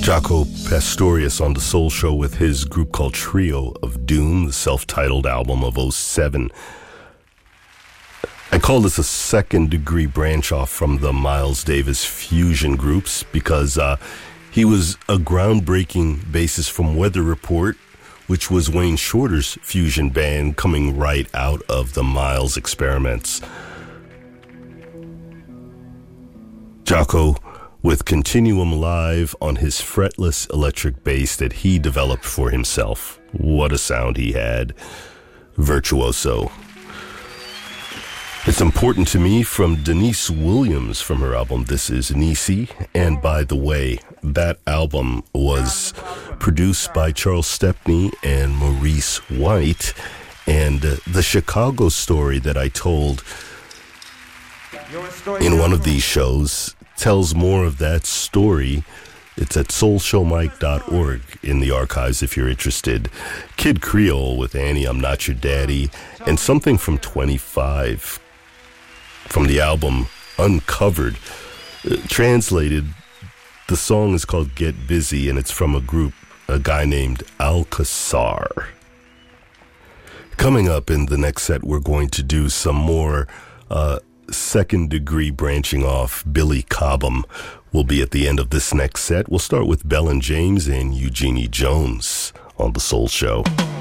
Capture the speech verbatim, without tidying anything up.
Jaco Pastorius on The Soul Show with his group called Trio of Doom, the self-titled album of oh seven. I call this a second-degree branch-off from the Miles Davis fusion groups because uh, he was a groundbreaking bassist from Weather Report, which was Wayne Shorter's fusion band coming right out of the Miles experiments. Jaco with Continuum Live on his fretless electric bass that he developed for himself. What a sound he had. Virtuoso. It's Important to Me from Denise Williams from her album This Is Nisi. And by the way, that album was produced by Charles Stepney and Maurice White. And uh, the Chicago story that I told in one of these shows tells more of that story. It's at soul show mike dot org in the archives if you're interested. Kid Creole with Annie, I'm Not Your Daddy, and something from twenty-five from the album Uncovered. Uh, translated, the song is called Get Busy, and it's from a group, a guy named Alcazar. Coming up in the next set, we're going to do some more uh, second degree branching off. Billy Cobham will be at the end of this next set. We'll start with Bell and James and Eugenie Jones on The Soul Show.